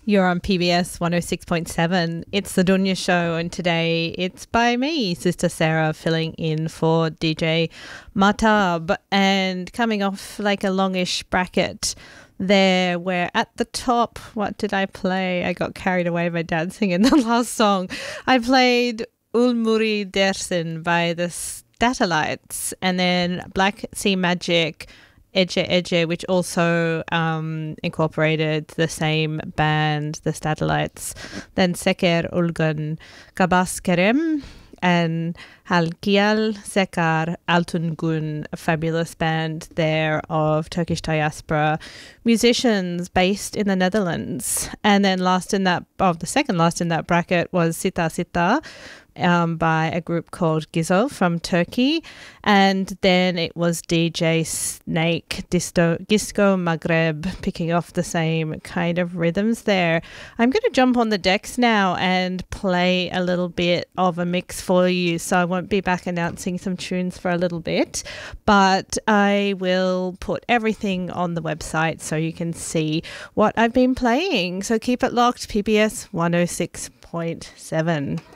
You're on PBS 106.7. It's the Dunya Show, and today it's by me, Sister Sarah, filling in for DJ Matab. And coming off like a longish bracket there, where at the top, what did I play? I got carried away by dancing in the last song. I played Ulmuri Dersin by the Statalites, and then Black Sea Magic, Eje Eje, which also incorporated the same band, the Statalites. Then Seker Ulgun Kabas Kerem and Halkial Sekar Altungun, a fabulous band there of Turkish diaspora musicians based in the Netherlands. And then the second last in that bracket was Sita Sita, by a group called Gizo from Turkey. And then it was DJ Snake, Disco Maghreb, picking off the same kind of rhythms there. I'm going to jump on the decks now and play a little bit of a mix for you. So I won't be back announcing some tunes for a little bit, but I will put everything on the website so you can see what I've been playing. So keep it locked, PBS 106.7.